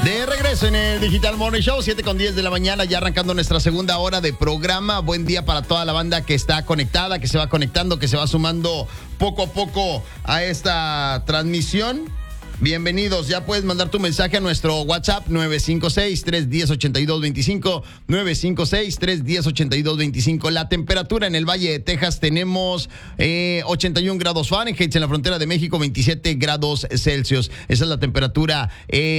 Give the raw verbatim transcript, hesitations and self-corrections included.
De regreso en el Digital Morning Show, siete con diez de la mañana, ya arrancando nuestra segunda hora de programa. Buen día para toda la banda que está conectada, que se va conectando, que se va sumando poco a poco a esta transmisión. Bienvenidos, ya puedes mandar tu mensaje a nuestro WhatsApp nueve cinco seis, tres uno cero, ocho dos dos cinco, nueve cinco seis, tres uno cero, ocho dos dos cinco. La temperatura en el Valle de Texas tenemos eh, ochenta y un grados Fahrenheit, en la frontera de México veintisiete grados Celsius. Esa es la temperatura eh,